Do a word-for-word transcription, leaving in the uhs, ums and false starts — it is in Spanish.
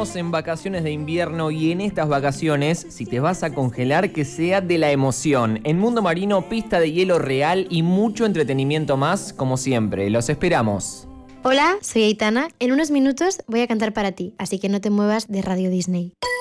Estamos en vacaciones de invierno y en estas vacaciones, si te vas a congelar, que sea de la emoción. En Mundo Marino, pista de hielo real y mucho entretenimiento más, como siempre. Los esperamos. Hola, soy Aitana. En unos minutos voy a cantar para ti, así que no te muevas de Radio Disney.